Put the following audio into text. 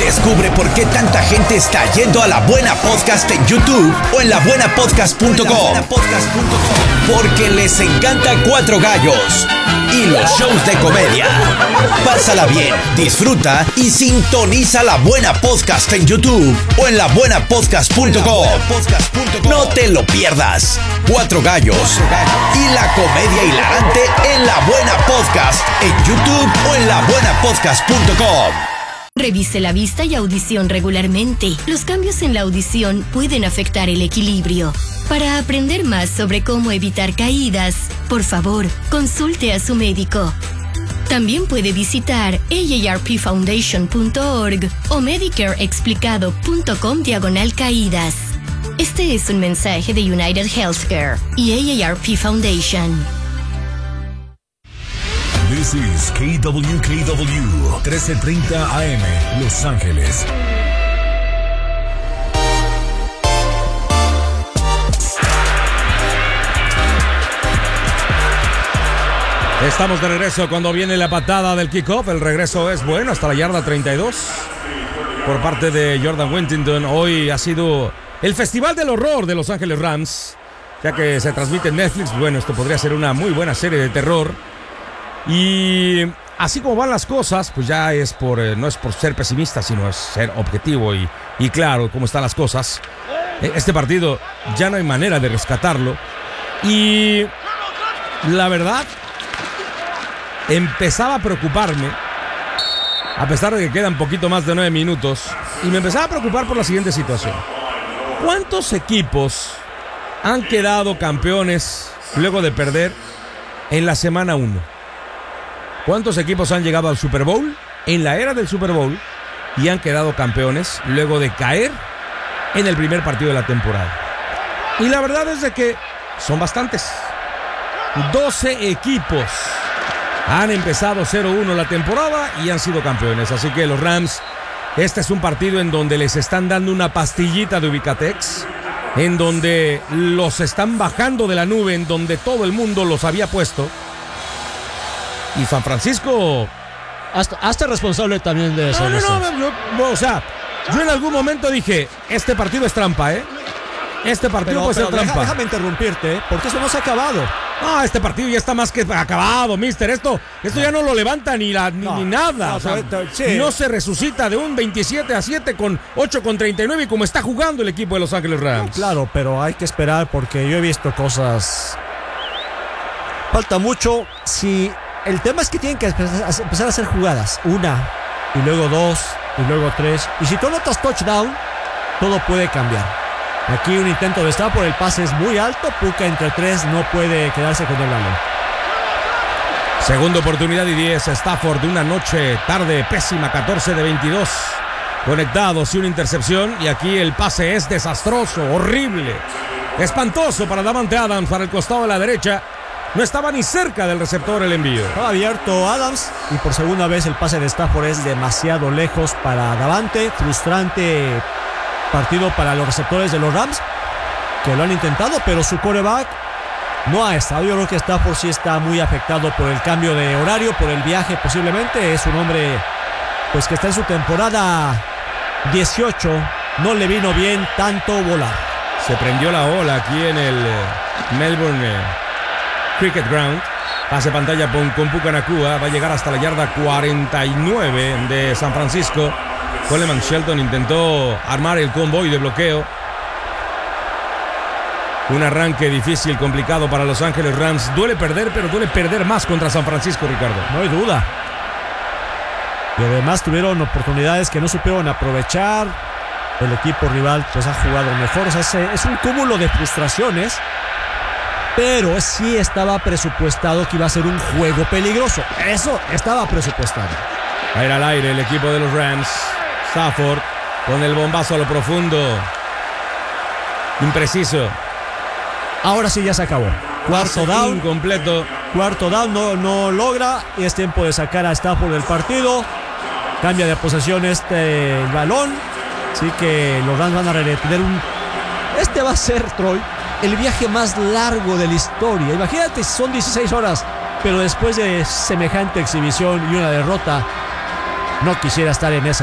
Descubre por qué tanta gente está yendo a La Buena Podcast en YouTube o en labuenapodcast.com. Porque les encanta Cuatro Gallos y los shows de comedia. Pásala bien, disfruta y sintoniza La Buena Podcast en YouTube o en labuenapodcast.com. No te lo pierdas. Cuatro Gallos y la comedia hilarante en La Buena Podcast en YouTube o en labuenapodcast.com. Revise la vista y audición regularmente. Los cambios en la audición pueden afectar el equilibrio. Para aprender más sobre cómo evitar caídas, por favor, consulte a su médico. También puede visitar aarpfoundation.org o medicareexplicado.com/caídas. Este es un mensaje de United Healthcare y AARP Foundation. This is KWKW 1330 AM, Los Ángeles. Estamos de regreso cuando viene la patada del kickoff. El regreso es bueno hasta la yarda 32 por parte de Jordan Whittington. Hoy ha sido el Festival del Horror de Los Ángeles Rams, ya que se transmite en Netflix. Bueno, esto podría ser una muy buena serie de terror. Y así como van las cosas, pues ya no es por ser pesimista, sino es ser objetivo y claro cómo están las cosas. Este partido ya no hay manera de rescatarlo. Y la verdad, empezaba a preocuparme, a pesar de que quedan poquito más de 9 minutos, y me empezaba a preocupar por la siguiente situación. ¿Cuántos equipos han quedado campeones luego de perder en la semana 1? ¿Cuántos equipos han llegado al Super Bowl en la era del Super Bowl y han quedado campeones luego de caer en el primer partido de la temporada? Y la verdad es de que son bastantes. 12 equipos han empezado 0-1 la temporada y han sido campeones. Así que los Rams, este es un partido en donde les están dando una pastillita de Ubicatex, en donde los están bajando de la nube, en donde todo el mundo los había puesto. Y San Francisco... Hasta responsable también de eso. No, o sea, yo en algún momento dije, este partido es trampa, ¿eh? Este partido puede ser trampa. Déjame interrumpirte, porque eso no se ha acabado. No, este partido ya está más que acabado, mister. Esto ya no lo levanta ni nada. No se resucita de un 27-7 con 8-39 y como está jugando el equipo de Los Ángeles Rams. No, claro, pero hay que esperar porque yo he visto cosas. Falta mucho. El tema es que tienen que empezar a hacer jugadas. Una, y luego 2, y luego 3. Y si tú notas touchdown, todo puede cambiar. Aquí un intento de Stafford, el pase es muy alto. Puka entre 3 no puede quedarse con el balón. Segunda oportunidad y 10. Stafford de una noche tarde pésima, 14 de 22. Conectados y una intercepción. Y aquí el pase es desastroso, horrible, espantoso para Davante Adams para el costado de la derecha. No estaba ni cerca del receptor el envío. Estaba abierto Adams y por segunda vez el pase de Stafford es demasiado lejos para Davante. Frustrante partido para los receptores de los Rams, que lo han intentado, pero su quarterback no ha estado. Yo creo que Stafford sí está muy afectado por el cambio de horario, por el viaje posiblemente. Es un hombre pues que está en su temporada 18. No le vino bien tanto volar. Se prendió la ola aquí en el Melbourne Cricket Ground. Pase pantalla con Puka Nacua. Va a llegar hasta la yarda 49 de San Francisco. Coleman Shelton intentó armar el convoy de bloqueo. Un arranque difícil, complicado para Los Ángeles Rams. Duele perder, pero duele perder más contra San Francisco, Ricardo. No hay duda. Y además tuvieron oportunidades que no supieron aprovechar. El equipo rival pues ha jugado mejor. O sea, es un cúmulo de frustraciones. Pero sí estaba presupuestado que iba a ser un juego peligroso. Eso estaba presupuestado. Va a ir al aire el equipo de los Rams. Stafford con el bombazo a lo profundo. Impreciso. Ahora sí ya se acabó. Cuarto down. Incompleto. Cuarto down no logra. Y es tiempo de sacar a Stafford del partido. Cambia de posesión el balón. Así que los Rams van a retener Este va a ser, Troy, el viaje más largo de la historia. Imagínate, son 16 horas. Pero después de semejante exhibición y una derrota, no quisiera estar en esa